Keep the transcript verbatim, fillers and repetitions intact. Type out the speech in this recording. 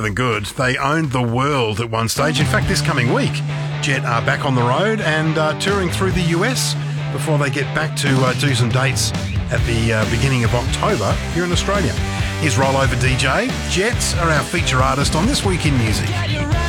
than good. They owned the world at one stage. In fact, this coming week, Jet are back on the road and uh, touring through the U S before they get back to uh, do some dates at the uh, beginning of October here in Australia. Here's Rollover D J. Jets are our feature artist on This Week in Music.